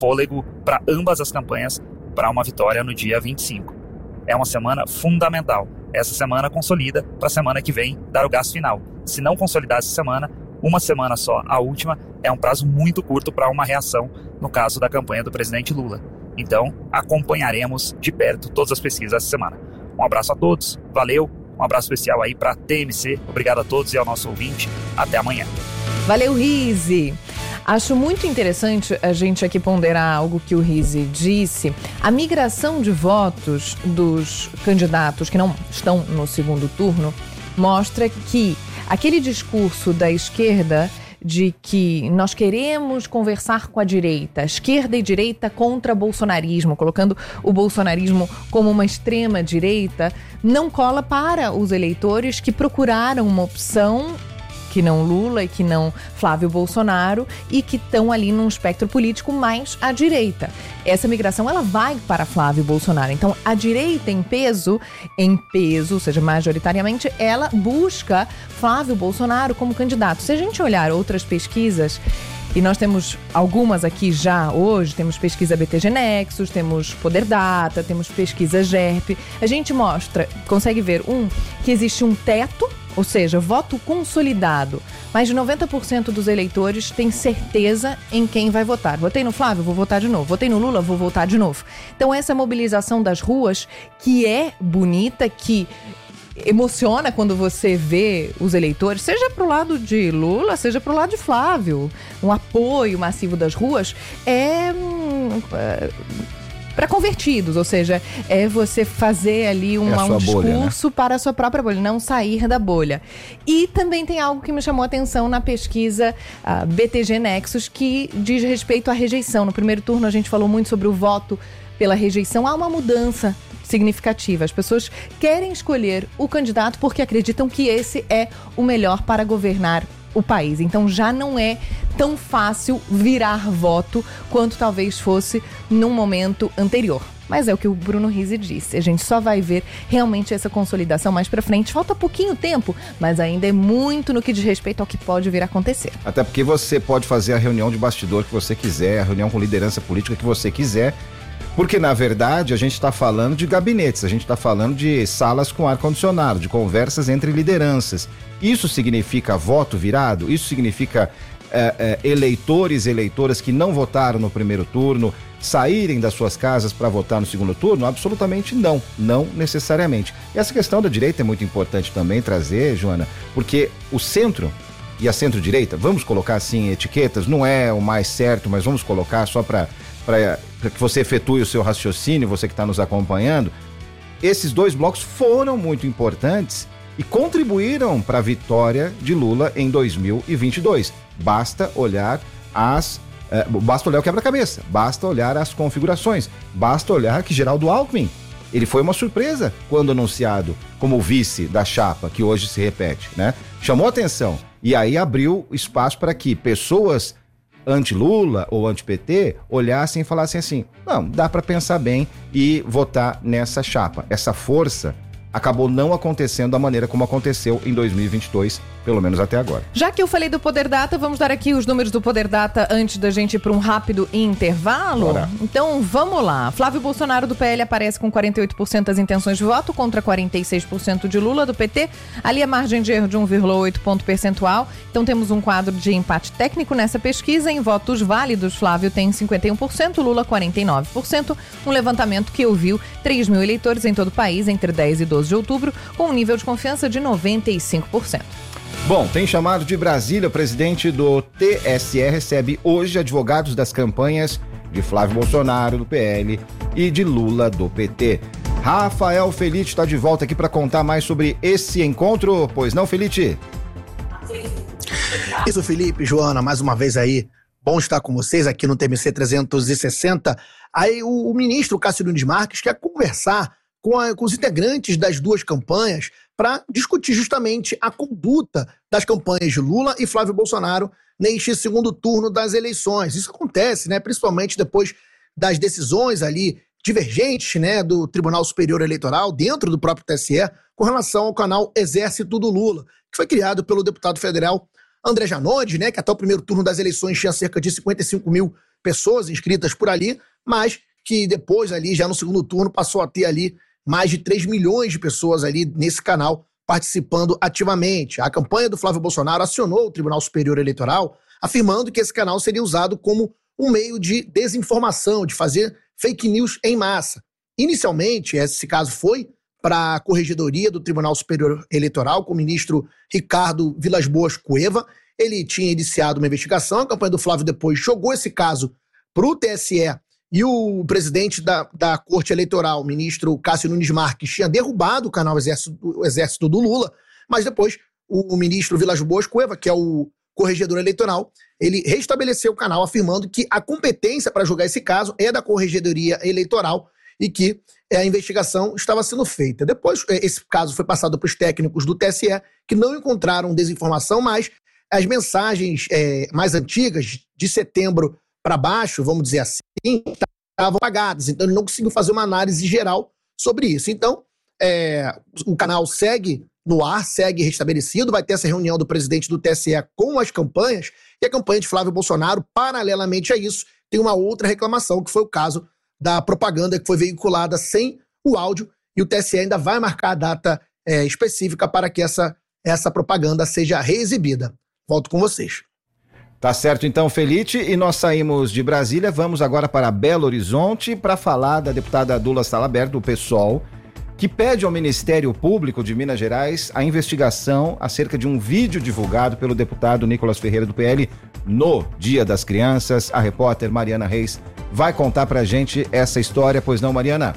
fôlego para ambas as campanhas para uma vitória no dia 25. É uma semana fundamental. Essa semana consolida para a semana que vem dar o gás final. Se não consolidar essa semana, uma semana só, a última, é um prazo muito curto para uma reação no caso da campanha do presidente Lula. Então, acompanharemos de perto todas as pesquisas essa semana. Um abraço a todos, valeu, um abraço especial aí para a TMC, obrigado a todos e ao nosso ouvinte, até amanhã. Valeu, Rizzi! Acho muito interessante a gente aqui ponderar algo que o Rizzi disse. A migração de votos dos candidatos que não estão no segundo turno mostra que aquele discurso da esquerda de que nós queremos conversar com a direita, esquerda e direita contra bolsonarismo, colocando o bolsonarismo como uma extrema direita, não cola para os eleitores que procuraram uma opção que não Lula e que não Flávio Bolsonaro e que estão ali num espectro político mais à direita. Essa migração, ela vai para Flávio Bolsonaro. Então, a direita em peso, ou seja, majoritariamente, ela busca Flávio Bolsonaro como candidato. Se a gente olhar outras pesquisas, e nós temos algumas aqui já hoje, temos pesquisa BTG Nexus, temos Poder Data, temos pesquisa GERP, a gente consegue ver, que existe um teto, ou seja, voto consolidado. Mais de 90% dos eleitores têm certeza em quem vai votar. Votei no Flávio, vou votar de novo. Votei no Lula, vou votar de novo. Então essa mobilização das ruas, que é bonita, que emociona quando você vê os eleitores, seja pro lado de Lula, seja pro lado de Flávio. Um apoio massivo das ruas para convertidos, ou seja, é você fazer ali um discurso bolha, né? Para a sua própria bolha, não sair da bolha. E também tem algo que me chamou a atenção na pesquisa BTG Nexus, que diz respeito à rejeição. No primeiro turno a gente falou muito sobre o voto pela rejeição. Há uma mudança significativa. As pessoas querem escolher o candidato porque acreditam que esse é o melhor para governar o país. Então já não é tão fácil virar voto quanto talvez fosse num momento anterior. Mas é o que o Bruno Rizzi disse. A gente só vai ver realmente essa consolidação mais pra frente. Falta pouquinho tempo, mas ainda é muito no que diz respeito ao que pode vir a acontecer. Até porque você pode fazer a reunião de bastidor que você quiser, a reunião com liderança política que você quiser, porque na verdade a gente está falando de gabinetes, a gente está falando de salas com ar-condicionado, de conversas entre lideranças. Isso significa voto virado? Isso significa eleitores e eleitoras que não votaram no primeiro turno saírem das suas casas para votar no segundo turno? Absolutamente não, não necessariamente. E essa questão da direita é muito importante também trazer, Joana, porque o centro e a centro-direita, vamos colocar assim etiquetas, não é o mais certo, mas vamos colocar só para que você efetue o seu raciocínio, você que está nos acompanhando. Esses dois blocos foram muito importantes e contribuíram para a vitória de Lula em 2022. Basta olhar o quebra-cabeça, basta olhar as configurações, basta olhar que Geraldo Alckmin, ele foi uma surpresa quando anunciado como vice da chapa, que hoje se repete, né? Chamou atenção e aí abriu espaço para que pessoas anti-Lula ou anti-PT olhassem e falassem assim, não, dá para pensar bem e votar nessa chapa. Essa força acabou não acontecendo da maneira como aconteceu em 2022, pelo menos até agora. Já que eu falei do Poder Data, vamos dar aqui os números do Poder Data antes da gente ir para um rápido intervalo? Bora. Então, vamos lá. Flávio Bolsonaro do PL aparece com 48% das intenções de voto contra 46% de Lula do PT. Ali a margem de erro de 1,8 ponto percentual. Então, temos um quadro de empate técnico nessa pesquisa. Em votos válidos, Flávio tem 51%, Lula 49%. Um levantamento que ouviu 3 mil eleitores em todo o país entre 10 e 12 de outubro, com um nível de confiança de 95%. Bom, tem chamado de Brasília. O presidente do TSE recebe hoje advogados das campanhas de Flávio Bolsonaro, do PL, e de Lula, do PT. Rafael Felite está de volta aqui para contar mais sobre esse encontro. Pois não, Felite? Isso, Felipe, Joana, mais uma vez aí. Bom estar com vocês aqui no TMC 360. Aí o ministro Cássio Nunes Marques quer conversar com os integrantes das duas campanhas para discutir justamente a conduta das campanhas de Lula e Flávio Bolsonaro neste segundo turno das eleições. Isso acontece, né, principalmente depois das decisões ali divergentes, né, do Tribunal Superior Eleitoral dentro do próprio TSE com relação ao canal Exército do Lula, que foi criado pelo deputado federal André Janones, né, que até o primeiro turno das eleições tinha cerca de 55 mil pessoas inscritas por ali, mas que depois ali, já no segundo turno, passou a ter ali mais de 3 milhões de pessoas ali nesse canal participando ativamente. A campanha do Flávio Bolsonaro acionou o Tribunal Superior Eleitoral, afirmando que esse canal seria usado como um meio de desinformação, de fazer fake news em massa. Inicialmente, esse caso foi para a Corregedoria do Tribunal Superior Eleitoral, com o ministro Ricardo Vilas Boas Cueva. Ele tinha iniciado uma investigação, a campanha do Flávio depois jogou esse caso para o TSE, e o presidente da Corte Eleitoral, o ministro Cássio Nunes Marques, tinha derrubado o canal Exército do Lula, mas depois o ministro Vilas Boas Cueva, que é o corregedor eleitoral, ele restabeleceu o canal, afirmando que a competência para julgar esse caso é da Corregedoria Eleitoral e que a investigação estava sendo feita. Depois, esse caso foi passado para os técnicos do TSE, que não encontraram desinformação, mas as mensagens mais antigas, de setembro para baixo, vamos dizer assim, estavam apagadas. Então, ele não conseguiu fazer uma análise geral sobre isso. Então, o canal segue no ar, segue restabelecido, vai ter essa reunião do presidente do TSE com as campanhas, e a campanha de Flávio Bolsonaro, paralelamente a isso, tem uma outra reclamação, que foi o caso da propaganda que foi veiculada sem o áudio, e o TSE ainda vai marcar a data específica para que essa propaganda seja reexibida. Volto com vocês. Tá certo então, Felite, e nós saímos de Brasília, vamos agora para Belo Horizonte para falar da deputada Dula Salabert, do PSOL, que pede ao Ministério Público de Minas Gerais a investigação acerca de um vídeo divulgado pelo deputado Nicolas Ferreira, do PL, no Dia das Crianças. A repórter Mariana Reis vai contar pra gente essa história, pois não, Mariana?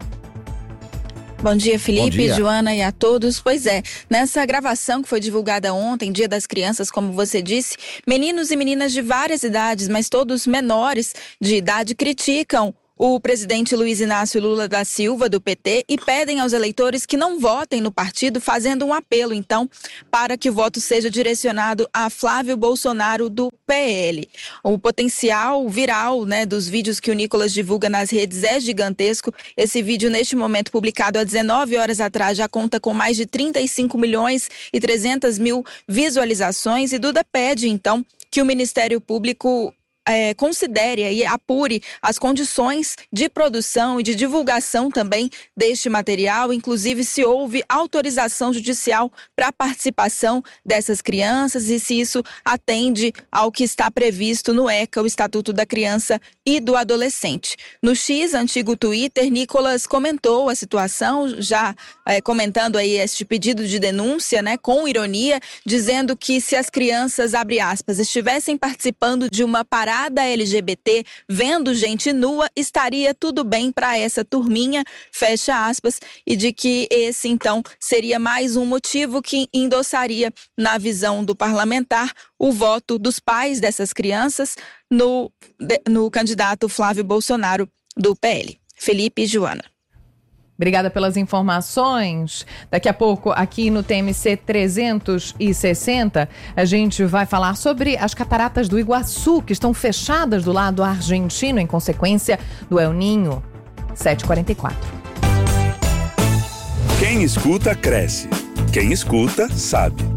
Bom dia, Felipe, Bom dia. Joana e a todos. Pois é, nessa gravação que foi divulgada ontem, Dia das Crianças, como você disse, meninos e meninas de várias idades, mas todos menores de idade, criticam o presidente Luiz Inácio Lula da Silva, do PT, e pedem aos eleitores que não votem no partido, fazendo um apelo, então, para que o voto seja direcionado a Flávio Bolsonaro, do PL. O potencial viral, dos vídeos que o Nicolas divulga nas redes é gigantesco. Esse vídeo, neste momento, publicado há 19 horas atrás, já conta com mais de 35 milhões e 300 mil visualizações, e Duda pede, então, que o Ministério Público considere e apure as condições de produção e de divulgação também deste material, inclusive se houve autorização judicial para a participação dessas crianças e se isso atende ao que está previsto no ECA, o Estatuto da Criança e do Adolescente. No X, antigo Twitter, Nicolas comentou a situação, já comentando aí este pedido de denúncia, com ironia, dizendo que se as crianças, abre aspas, estivessem participando de uma parada LGBT, vendo gente nua, estaria tudo bem para essa turminha, fecha aspas, e de que esse, então, seria mais um motivo que endossaria, na visão do parlamentar, o voto dos pais dessas crianças no candidato Flávio Bolsonaro, do PL. Felipe e Joana. Obrigada pelas informações. Daqui a pouco, aqui no TMC 360, a gente vai falar sobre as cataratas do Iguaçu, que estão fechadas do lado argentino em consequência do El Niño. 7h44. Quem escuta, cresce. Quem escuta, sabe.